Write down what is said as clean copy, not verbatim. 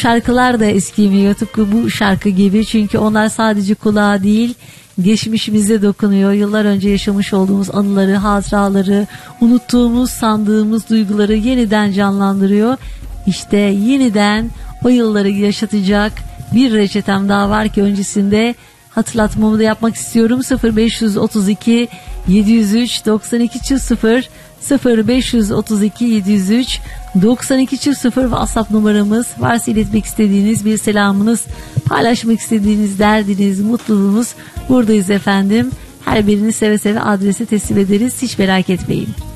Şarkılar da eskimiyor tıpkı bu şarkı gibi, çünkü onlar sadece kulağa değil geçmişimize dokunuyor. Yıllar önce yaşamış olduğumuz anıları, hatıraları, unuttuğumuz, sandığımız duyguları yeniden canlandırıyor. İşte yeniden o yılları yaşatacak bir reçetem daha var ki öncesinde hatırlatmamı da yapmak istiyorum. 0532 703 9200 0532 703 9200 WhatsApp numaramız. Varsa iletmek istediğiniz bir selamınız, paylaşmak istediğiniz derdiniz, mutluluğunuz, buradayız efendim. Her birini seve seve adrese teslim ederiz. Hiç merak etmeyin.